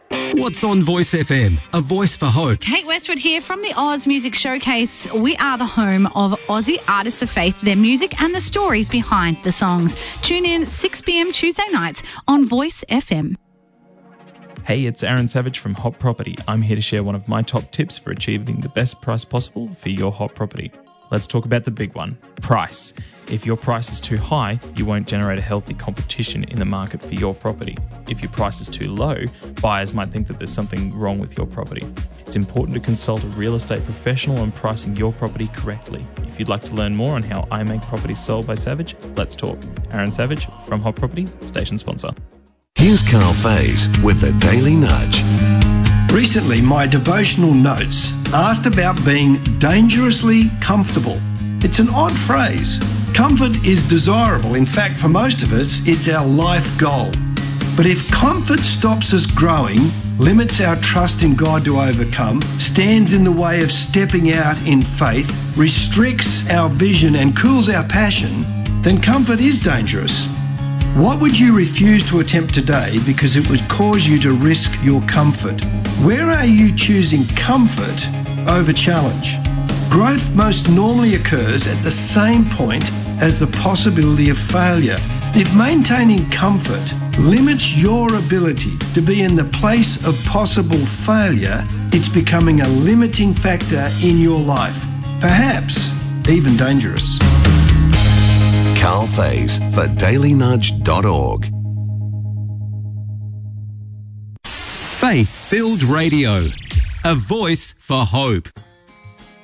What's on Voice FM? A voice for hope. Kate Westwood here from the Oz Music Showcase. We are the home of Aussie artists of faith, their music and the stories behind the songs. Tune in 6 p.m. Tuesday nights on Voice FM. Hey, it's Aaron Savage from Hot Property. I'm here to share one of my top tips for achieving the best price possible for your hot property. Let's talk about the big one, price. If your price is too high, you won't generate a healthy competition in the market for your property. If your price is too low, buyers might think that there's something wrong with your property. It's important to consult a real estate professional on pricing your property correctly. If you'd like to learn more on how I make properties sold by Savage, let's talk. Aaron Savage from Hot Property, station sponsor. Here's Carl Faze with the Daily Nudge. Recently, my devotional notes asked about being dangerously comfortable. It's an odd phrase. Comfort is desirable. In fact, for most of us, it's our life goal. But if comfort stops us growing, limits our trust in God to overcome, stands in the way of stepping out in faith, restricts our vision and cools our passion, then comfort is dangerous. What would you refuse to attempt today because it would cause you to risk your comfort? Where are you choosing comfort over challenge? Growth most normally occurs at the same point as the possibility of failure. If maintaining comfort limits your ability to be in the place of possible failure, it's becoming a limiting factor in your life, perhaps even dangerous. Carl Faze for dailynudge.org. Faith-filled radio. A voice for hope.